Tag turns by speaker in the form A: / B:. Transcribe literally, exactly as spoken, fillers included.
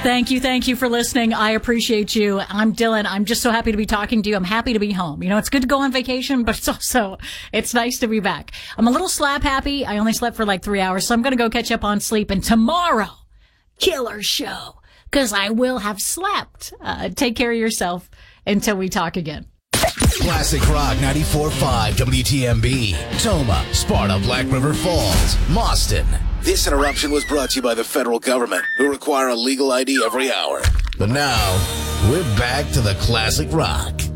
A: Thank you. Thank you for listening. I appreciate you. I'm Dylan. I'm just so happy to be talking to you. I'm happy to be home. You know, it's good to go on vacation, but it's also, it's nice to be back. I'm a little slap happy. I only slept for like three hours, so I'm going to go catch up on sleep. And tomorrow, killer show, because I will have slept. Uh, take care of yourself until we talk again.
B: Classic Rock ninety-four point five W T M B. Toma, Sparta, Black River Falls, Mauston. This interruption was brought to you by the federal government, who require a legal I D every hour. But now, we're back to the Classic Rock.